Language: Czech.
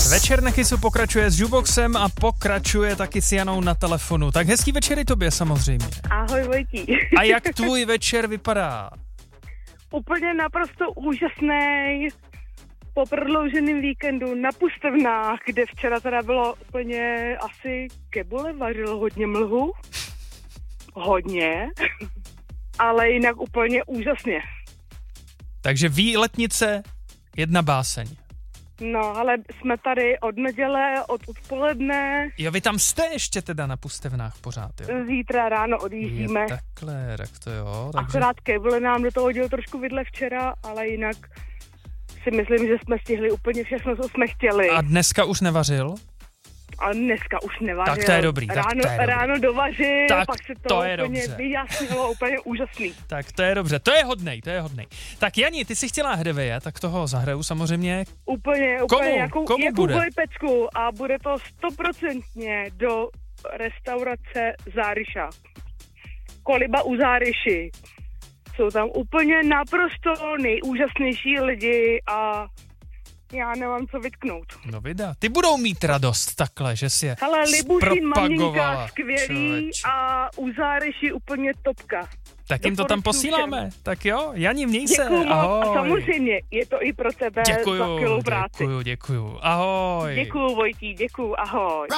Večer na Kissu pokračuje s Juboxem a pokračuje taky s Janou na telefonu. Tak hezký večer i tobě samozřejmě. Ahoj Vojtí. A jak tvůj večer vypadá? Úplně naprosto úžasný. Po prodlouženém víkendu na Pustevnách, kde včera teda bylo úplně asi kebule, vařilo hodně mlhu. Hodně. Ale jinak úplně úžasně. Takže výletnice, jedna báseň. No, ale jsme tady od neděle, od odpoledne. Jo, vy tam jste ještě teda na Pustevnách pořád, jo? Zítra ráno odjíždíme. Je takhle, tak to jo. Takže... Akorát kebule nám do toho hodil trošku vidle včera, ale jinak si myslím, že jsme stihli úplně všechno, co jsme chtěli. A dneska už nevařil? A dneska už nevařil. Tak to je dobrý. Ráno dovařil, tak pak se to úplně je dobře. vyjasnilo, úplně úžasný. Tak to je dobře, to je hodnej. Tak Jani, ty si chtěla Hdeveje, tak toho zahraju samozřejmě. Úplně Komu jakou bude? Vojpecku a bude to 100% do restaurace Záryša. Koliba u Záryši. Jsou tam úplně naprosto nejúžasnější lidi a já nemám co vytknout. No vida, ty budou mít radost takhle, že si je hele, Libušín maminka skvělý člověč. A u Záryši úplně topka. Tak jim to tam posíláme. Všem. Tak jo, Jani, měj se. Děkuju Ahoj. A samozřejmě je to i pro tebe za skvělou práci. Děkuju. Ahoj. Děkuju Vojtí, děkuju, ahoj.